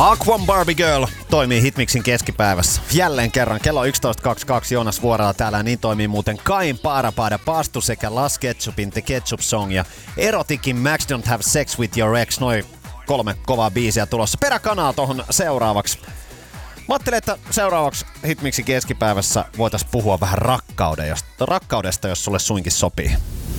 Aquan Barbie Girl toimii Hitmixin keskipäivässä. Jälleen kerran kello 11.22 Joonas Vuorala täällä, niin toimii muuten Kain Paarapaada Pastu sekä Las Ketchupin The Ketchup Song ja Erotikin Max Don't Have Sex With Your Ex. Noin 3 kovaa biisiä tulossa. Peräkanaa tohon seuraavaksi. Mä ajattelin, että seuraavaksi Hitmixin keskipäivässä voitais puhua vähän rakkaudesta, jos sulle suinkin sopii.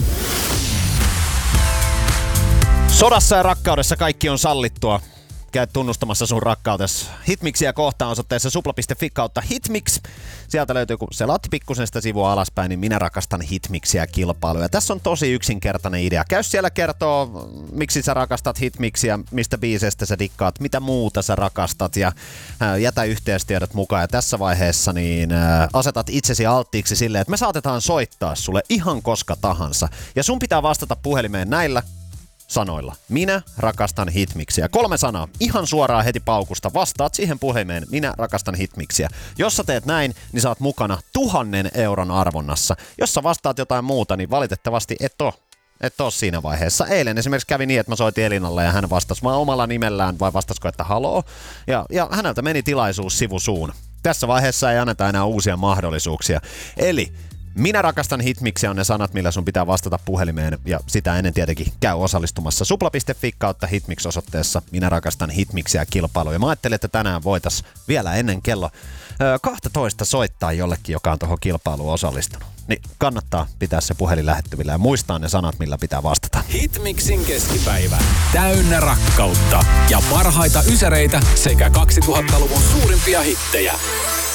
Sodassa ja rakkaudessa kaikki on sallittua. Käy tunnustamassa sun rakkautesi Hitmixiä kohtaan osoitteessa supla.fi/Hitmix. Sieltä löytyy, kun selaat pikkusen sitä sivua alaspäin, niin minä rakastan Hitmixiä -kilpailuja. Tässä on tosi yksinkertainen idea. Käy siellä kertoo, miksi sä rakastat Hitmixiä, mistä biiseistä sä dikkaat, mitä muuta sä rakastat ja jätä yhteystiedot mukaan. Ja tässä vaiheessa niin asetat itsesi alttiiksi silleen, että me saatetaan soittaa sulle ihan koska tahansa. Ja sun pitää vastata puhelimeen näillä sanoilla. Minä rakastan Hitmixiä. 3 sanaa. Ihan suoraan heti paukusta. Vastaat siihen puhelimeen. Minä rakastan Hitmixiä. Jos sä teet näin, niin saat mukana 1,000 euron arvonnassa. Jos sä vastaat jotain muuta, niin valitettavasti et oo siinä vaiheessa. Eilen esimerkiksi kävi niin, että mä soitin Elinalle ja hän vastasi vaan omalla nimellään, vai vastasko, että haloo. Ja häneltä meni tilaisuus sivusuun. Tässä vaiheessa ei anneta enää uusia mahdollisuuksia. Eli minä rakastan Hitmixiä on ne sanat, millä sun pitää vastata puhelimeen, ja sitä ennen tietenkin käy osallistumassa supla.fi/Hitmix osoitteessa minä rakastan Hitmixiä -kilpailuun. Ja mä ajattelin, että tänään voitais vielä ennen kello 12 soittaa jollekin, joka on tuohon kilpailuun osallistunut. Niin kannattaa pitää se puhelin lähettyvillä ja muistaa ne sanat, millä pitää vastata. Hitmixin keskipäivä. Täynnä rakkautta ja parhaita ysäreitä sekä 2000-luvun suurimpia hittejä.